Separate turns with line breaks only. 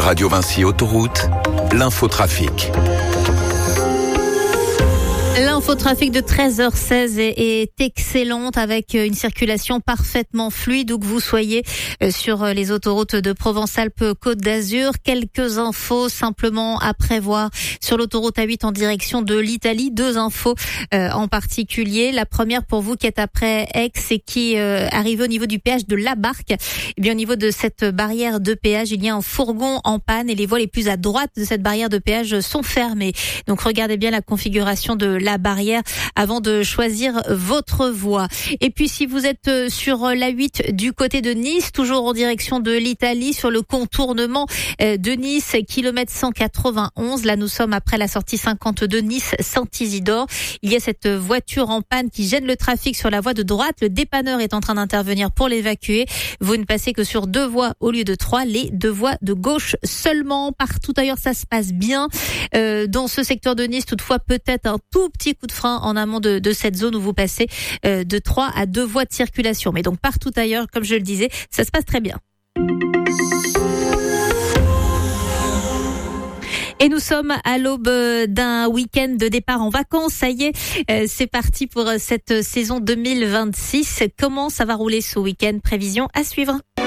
Radio Vinci Autoroute, l'infotrafic.
L'infotrafic de 13h16 est excellente avec une circulation parfaitement fluide où que vous soyez sur les autoroutes de Provence-Alpes-Côte d'Azur. Quelques infos simplement à prévoir sur l'autoroute A8 en direction de l'Italie. 2 infos en particulier. La première pour vous qui êtes après Aix et qui arrivez au niveau du péage de La Barque. Eh bien, au niveau de cette barrière de péage, il y a un fourgon en panne et les voies les plus à droite de cette barrière de péage sont fermées. Donc regardez bien la configuration de la barrière avant de choisir votre voie. Et puis si vous êtes sur l'A8 du côté de Nice, toujours en direction de l'Italie, sur le contournement de Nice, kilomètre 191, là nous sommes après la sortie 52 Nice-Saint-Isidore. Il y a cette voiture en panne qui gêne le trafic sur la voie de droite. Le dépanneur est en train d'intervenir pour l'évacuer. Vous ne passez que sur 2 voies au lieu de 3, les 2 voies de gauche seulement. Partout ailleurs ça se passe bien. Dans ce secteur de Nice, toutefois, peut-être un tout petit coup de frein en amont de cette zone où vous passez de 3 à 2 voies de circulation. Mais donc partout ailleurs, comme je le disais, ça se passe très bien. Et nous sommes à l'aube d'un week-end de départ en vacances. Ça y est, c'est parti pour cette saison 2026. Comment ça va rouler ce week-end? Prévision à suivre.